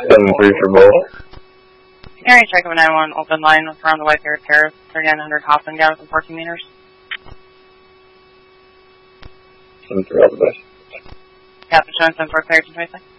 7-3 for both. Area check of 911, open line around the White Bear Terrace, 3900 Hoffman, down from 14 meters. 7-3, all the best. Captain Sean, 7-4, clear to 26.